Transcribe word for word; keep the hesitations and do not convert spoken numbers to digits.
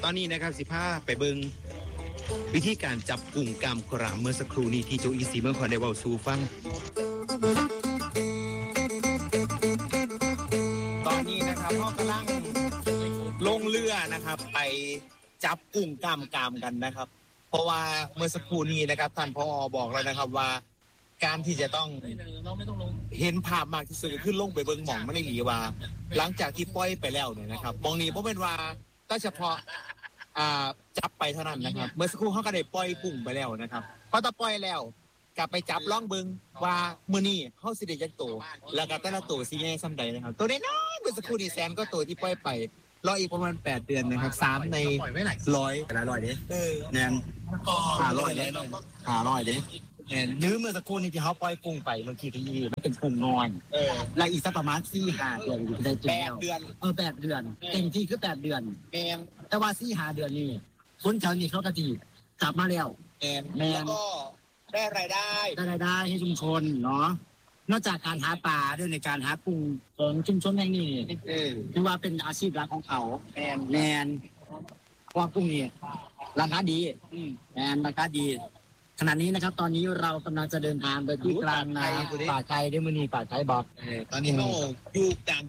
ตอนนี้นะครับสิพาไปเบิงวิธีการจับกุ้งกามกรามเมื่อสักครู่นี้ที่โจอีซีเมื่อก่อนได้เว้าสู่ฟังตอนนี้นะครับพ่อกำลังลงเรือนะครับไปจับกุ้งกามกามกันนะครับเพราะว่าเมื่อสักครู่นี้นะครับท่านผอ.บอกแล้วนะครับว่าการที่จะต้องเห็นภาพมากที่สุดขึ้นลงไปเบิ่งหม่องมันได้หลีว่าหลังจากที่ปล่อยไปแล้วเนี่ยนะครับมองนี้เพราะเป็นว่าก็เฉพาะอ่าจับไปเท่านั้นนะครับเมื่อสักครู่เขาก็ได้ปล่อยกุ้งไปแล้วนะครับพอตะปล่อยแล้วกลับไปจับล่องเบิ่งว่ามื้อนี้เฮาสิได้จักโตแล้วก็แต่ละโตสิใหญ่ส่ำใดนะครับตัวน้อยๆเมื่อสักครู่นี้แสนก็โตที่ปล่อยไปรออีกประมาณแปดเดือนนะครับสามในร้อยแต่ละร้อยเด้เออแน่นห้าร้อยเด้ห้าร้อยเด้เห็นยื้อเมื่อสักครู่นี้ที่เขาปล่อยกุ้งไปเมื่อกี้ที่มันเป็นกุ้งนอนเออแล้วอีกสักประมาณสี่ห้าเดือนอยู่ได้แปดเดือนเออแปดเดือนเต็มที่คือแปดเดือนแมนแต่ว่าสี่ห้าเดือนนี่คนแถวนี้เขาก็ดีกลับมาแล้วแมนแมนแล้วก็ได้รายได้ได้รายได้ให้ชุมชนเนาะนอกจากการหาปลาด้วยในการหากุ้งของชุมชนแห่งนี้คือว่าเป็นอาชีพหลักของเขาแมนแมนเพราะกุ้งนี่ราคาดีแมนราคาดีขณะนี้นะครับตอนนี้เรากำลังจะเดินทางไปที่กลางนาป่าไทยด้วยมือนีป่าไทยบอกตอนนี้เราอยู่กลาง